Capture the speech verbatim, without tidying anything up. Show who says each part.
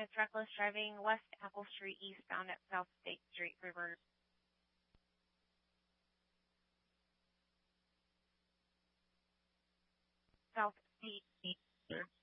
Speaker 1: is reckless driving West Apple Street eastbound at South State Street, River. South State.